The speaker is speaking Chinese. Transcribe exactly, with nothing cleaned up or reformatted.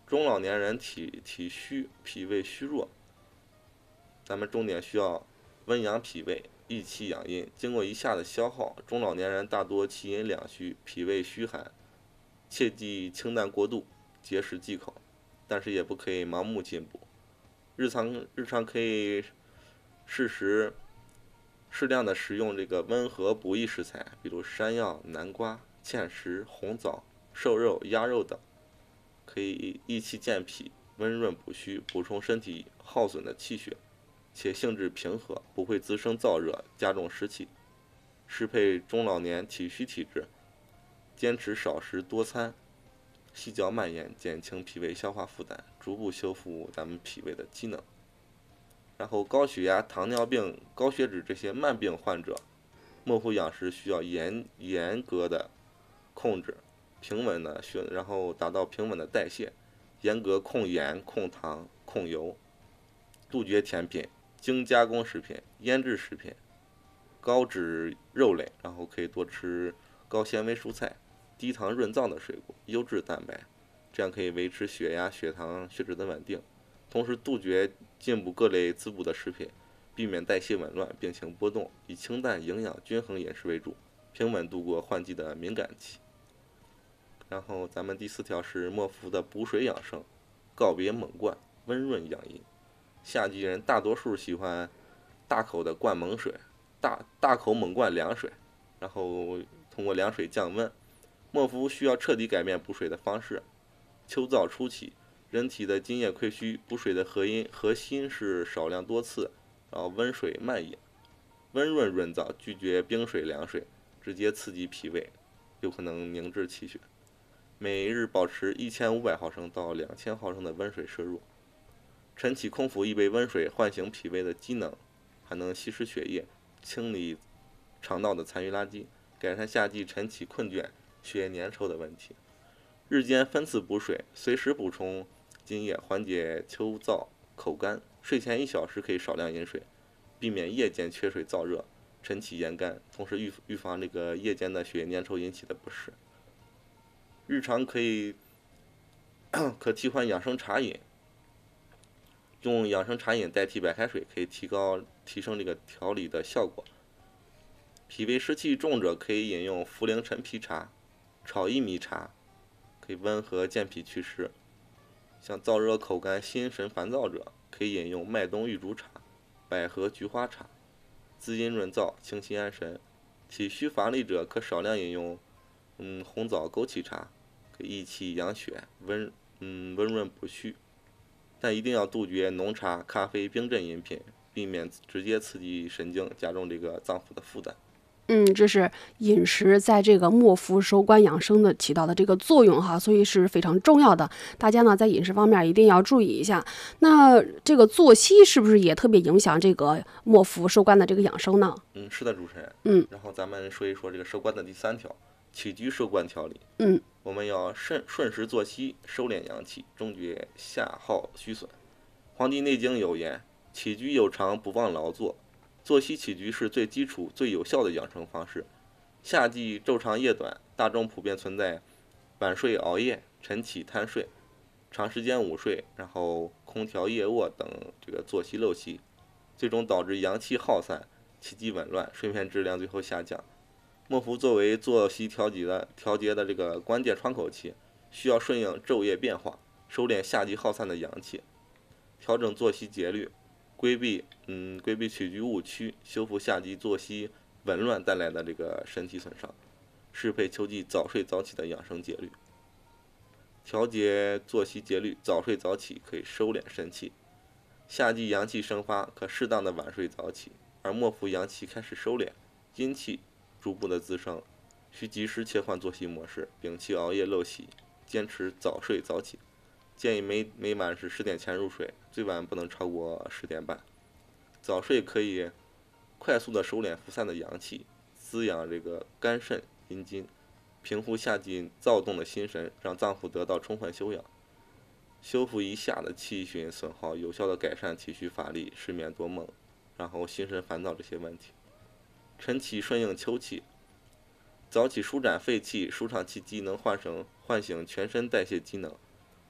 中老年人体体虚，脾胃虚弱，咱们重点需要温养脾胃，益气养阴。经过一下的消耗，中老年人大多气阴两虚，脾胃虚寒，切忌清淡过度，节食忌口，但是也不可以盲目进补。日常日常可以适时适量的食用这个温和补益食材，比如山药、南瓜、芡实、红枣、瘦肉、鸭肉等，可以益气健脾，温润补虚，补充身体耗损的气血，且性质平和，不会滋生燥热，加重湿气，适配中老年体虚体质。坚持少食多餐，细嚼慢咽，减轻脾胃消化负担，逐步修复咱们脾胃的机能。然后高血压、糖尿病、高血脂这些慢病患者，末伏养食需要严严格的控制，平稳的需然后达到平稳的代谢，严格控盐、控糖、控油，杜绝甜品、精加工食品、腌制食品、高脂肉类，然后可以多吃高纤维蔬菜、低糖润燥的水果、优质蛋白，这样可以维持血压、血糖、血脂的稳定。同时杜绝进补各类滋补的食品，避免代谢紊乱、病情波动，以清淡、营养均衡饮食为主，平稳度过换季的敏感期。然后咱们第四条是末伏的补水养生，告别猛灌，温润养阴。夏季人大多数喜欢大口的灌猛水，大大口猛灌凉水，然后通过凉水降温。末伏需要彻底改变补水的方式。秋燥初起，人体的津液亏虚，补水的核因核心是少量多次，然后温水慢饮，温润润燥，拒绝冰水凉水，直接刺激脾胃，有可能凝滞气血。每日保持一千五百毫升到两千毫升的温水摄入。晨起空腹一杯温水，唤醒脾胃的机能，还能稀释血液，清理肠道的残余垃圾，改善夏季晨起困倦、血液粘稠的问题。日间分次补水，随时补充津液，缓解秋燥口干。睡前一小时可以少量饮水，避免夜间缺水燥热、晨起咽干，同时预预防这个夜间的血液粘稠引起的不适。日常可以可替换养生茶饮，用养生茶饮代替白开水，可以提高提升这个调理的效果。脾胃湿气重者可以饮用茯苓陈皮茶、炒薏米茶，可以温和健脾祛湿。像燥热口干、心神烦躁者，可以饮用麦冬玉竹茶、百合菊花茶，滋阴润燥，清心安神。体虚乏力者可少量饮用嗯红枣枸杞茶，可以益气养血，温嗯温润补虚。但一定要杜绝浓茶、咖啡、冰镇饮品，避免直接刺激神经，加重这个脏腑的负担。 嗯，这是饮食在这个末伏收官养生的起到的这个作用哈，所以是非常重要的。大家呢在饮食方面一定要注意一下。那这个作息是不是也特别影响这个末伏收官的这个养生呢？ 嗯，是的，主持人。 嗯， 然后咱们说一说这个收官的第三条，起居收官调理。 嗯， 我们要顺顺时作息，收敛阳气，终绝下耗虚损。《黄帝内经》有言：起居有常，不忘劳作。作息起居是最基础、最有效的养生方式。夏季昼长夜短，大众普遍存在晚睡熬夜、晨起贪睡、长时间午睡，然后空调夜卧等这个作息陋习，最终导致阳气耗散、气机紊乱，睡眠质量最后下降。末伏作为作息调节的调节的这个关键窗口期，需要顺应昼夜变化，收敛夏季耗散的阳气，调整作息节律，规避嗯规避起居误区，修复夏季作息紊乱带来的这个身体损伤，适配秋季早睡早起的养生节律。调节作息节律，早睡早起可以收敛肾气。夏季阳气生发，可适当的晚睡早起，而末伏阳气开始收敛，阴气逐步的滋生，需及时切换作息模式，摒弃熬夜陋习，坚持早睡早起。建议每每晚是十点前入睡，最晚不能超过十点半。早睡可以快速的收敛浮散的阳气，滋养这个肝肾阴筋，平复夏季躁动的心神，让脏腑得到充分休养，修复一夏的气血损耗，有效的改善体虚乏力、失眠多梦，然后心神烦躁这些问题。晨起顺应秋气，早起舒展肺气，舒畅气机，能唤醒唤醒全身代谢机能，